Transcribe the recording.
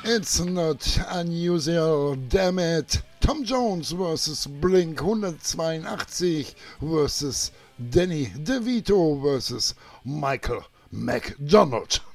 It's not unusual, damn it. Tom Jones vs. Blink 182 vs. Danny DeVito vs. Michael McDonald.